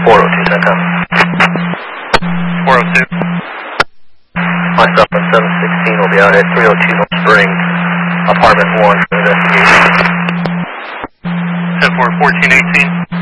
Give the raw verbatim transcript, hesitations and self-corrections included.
four oh two, Centcom. four oh two. Myself and seven sixteen will be out at three oh two North Spring, apartment one for investigation. ten four fourteen eighteen.